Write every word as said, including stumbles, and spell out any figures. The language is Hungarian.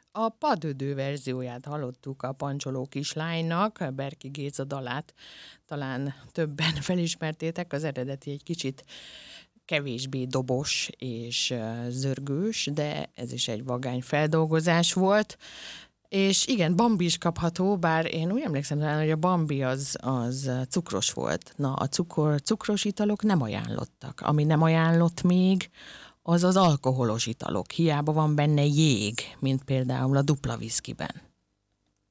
A Padödő verzióját hallottuk a Pancsoló kislánynak, Berki Géza dalát talán többen felismertétek, az eredeti egy kicsit kevésbé dobos és zörgős, de ez is egy vagány feldolgozás volt. És igen, Bambi is kapható, bár én úgy emlékszem rá, hogy a Bambi az, az cukros volt. Na, a cukor, cukros italok nem ajánlottak. Ami nem ajánlott még, az az alkoholos italok. Hiába van benne jég, mint például a dupla viszkiben.